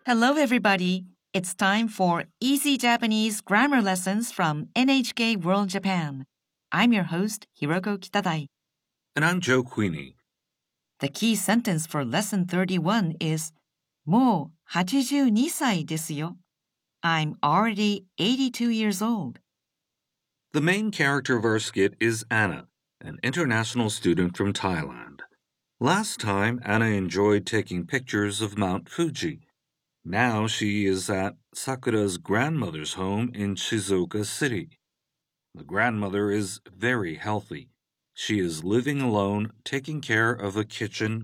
Hello, everybody. It's time for Easy Japanese Grammar Lessons from NHK World Japan. I'm your host, Hiroko Kitadai. And I'm Joe Queenie. The key sentence for Lesson 31 is もう82歳ですよ. I'm already 82 years old. The main character of our skit is Anna, an international student from Thailand. Last time, Anna enjoyed taking pictures of Mount Fuji. Now she is at Sakura's grandmother's home in Shizuoka City. The grandmother is very healthy. She is living alone, taking care of the kitchen,